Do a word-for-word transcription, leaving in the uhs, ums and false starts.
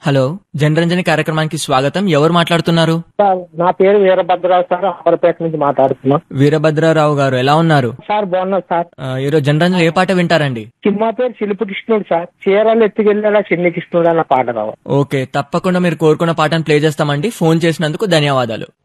Hello, Janaranjani కార్యక్రమానికి స్వాగతం. ఎవరు మాట్లాడుతున్నారు? సార్ నా పేరు వీరభద్రరావు సార్, అమరపేట నుంచి మాట్లాడుతున్నాం. వీరభద్రరావు గారు ఎలా ఉన్నారు? సార్ బాగున్నారు సార్. ఆ, ఈరోజు జనరంజన్ ఏ పాట వింటారండి? సినిమా పేరు శిల్ప కృష్ణుడు సార్. చీరలు ఎత్తుకెళ్ళేలా చిన్ని కృష్ణుడు అన్న పాట కావాలి. ఓకే, తప్పకుండా మీరు కోరుకున్న పాటను ప్లే చేస్తామండి. ఫోన్ చేసినందుకు ధన్యవాదాలు.